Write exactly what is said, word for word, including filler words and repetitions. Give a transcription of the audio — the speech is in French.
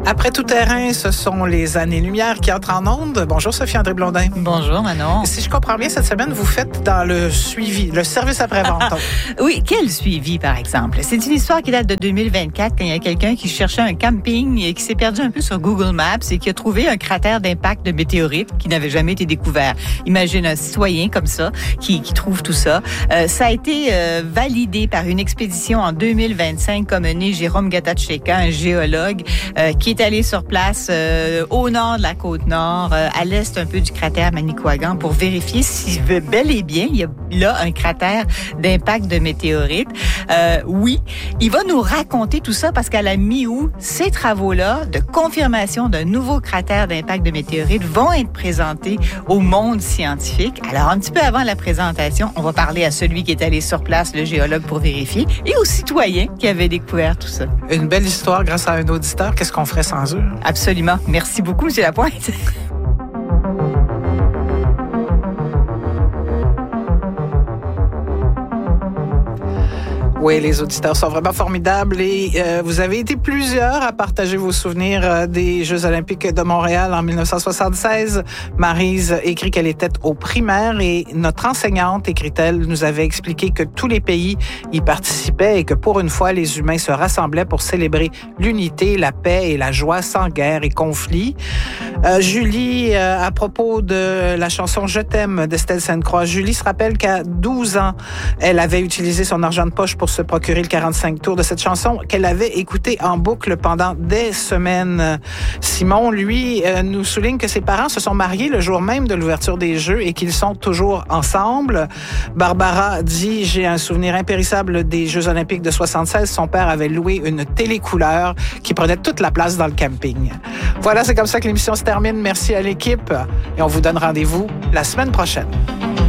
Après tout terrain, ce sont les années-lumière qui entrent en onde. Bonjour Sophie-André Blondin. Bonjour Manon. Si je comprends bien, cette semaine, vous faites dans le suivi, le service après-vente. Oui, quel suivi, par exemple? C'est une histoire qui date de deux mille vingt-quatre, quand il y a quelqu'un qui cherchait un camping et qui s'est perdu un peu sur Google Maps et qui a trouvé un cratère d'impact de météorite qui n'avait jamais été découvert. Imagine un citoyen comme ça qui, qui trouve tout ça. Euh, ça a été euh, validé par une expédition en deux mille vingt-cinq qu'a menée Jérôme Gatacheka, un géologue euh, qui est allé sur place euh, au nord de la côte nord, euh, à l'est un peu du cratère Manicouagan, pour vérifier si bel et bien il y a là un cratère d'impact de météorite. Euh, oui, il va nous raconter tout ça parce qu'à la mi-août, ces travaux-là de confirmation d'un nouveau cratère d'impact de météorite vont être présentés au monde scientifique. Alors, un petit peu avant la présentation, on va parler à celui qui est allé sur place, le géologue, pour vérifier, et aux citoyens qui avaient découvert tout ça. Une belle histoire grâce à un auditeur. Qu'est-ce qu'on ferait sans eux? Absolument. Merci beaucoup, M. Lapointe. Oui, les auditeurs sont vraiment formidables et euh, vous avez été plusieurs à partager vos souvenirs euh, des Jeux olympiques de Montréal en dix-neuf cent soixante-seize. Maryse écrit qu'elle était au primaire et notre enseignante, écrit-elle, nous avait expliqué que tous les pays y participaient et que pour une fois, les humains se rassemblaient pour célébrer l'unité, la paix et la joie sans guerre et conflit. Euh, Julie, euh, à propos de la chanson « Je t'aime » d'Estelle Sainte-Croix, Julie se rappelle qu'à douze ans, elle avait utilisé son argent de poche pour se procurer le quarante-cinq tours de cette chanson qu'elle avait écoutée en boucle pendant des semaines. Simon, lui, euh, nous souligne que ses parents se sont mariés le jour même de l'ouverture des Jeux et qu'ils sont toujours ensemble. Barbara dit « J'ai un souvenir impérissable des Jeux olympiques de soixante-seize. Son père avait loué une télécouleur qui prenait toute la place dans le camping. » Voilà, c'est comme ça que l'émission se termine. Merci à l'équipe et on vous donne rendez-vous la semaine prochaine.